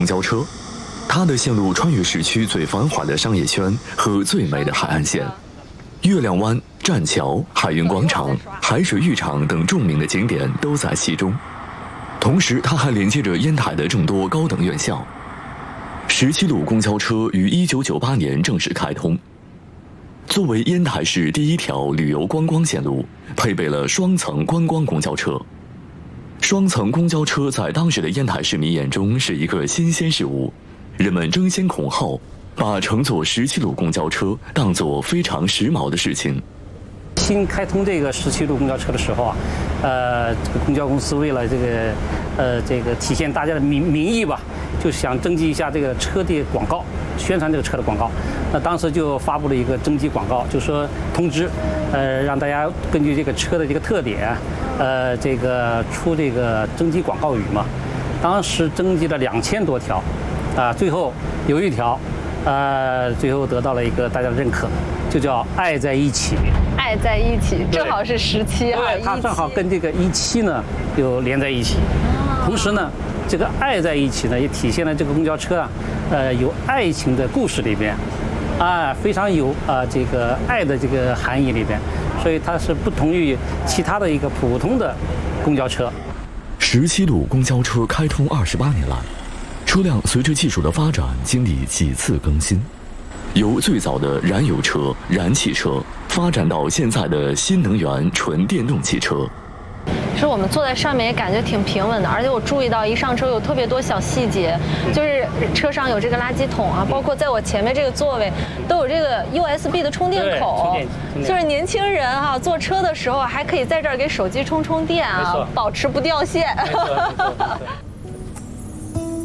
公交车，它的线路穿越市区最繁华的商业圈和最美的海岸线，月亮湾、栈桥、海云广场、海水浴场等著名的景点都在其中。同时，它还连接着烟台的众多高等院校。17路公交车于1998年正式开通。作为烟台市第一条旅游观光线路，配备了双层观光公交车。双层公交车在当时的烟台市民眼中是一个新鲜事物，人们争先恐后，把乘坐17路公交车当作非常时髦的事情。 新开通这个17路公交车的时候啊，这个公交公司为了这个体现大家的民意吧，就想征集一下这个车的广告，宣传这个车的广告。那当时就发布了一个征集广告，就说通知，让大家根据这个车的这个特点，这个出这个征集广告语嘛。当时征集了2000多条，最后有一条，最后得到了一个大家的认可，就叫“爱在一起”。 爱在一起，正好是17啊， 对，它正好跟这个17呢又连在一起。同时呢，这个爱在一起呢，也体现了这个公交车啊，有爱情的故事里边，非常有这个爱的这个含义里边，所以它是不同于其他的一个普通的公交车。 17路公交车开通28年来，车辆随着技术的发展经历几次更新，由最早的燃油车、燃气车发展到现在的新能源纯电动汽车。 是我们坐在上面也感觉挺平稳的，而且我注意到一上车有特别多小细节，就是车上有这个垃圾桶啊，包括在我前面这个座位都有这个 USB 的充电口，就是年轻人哈坐车的时候还可以在这儿给手机充电啊，保持不掉线。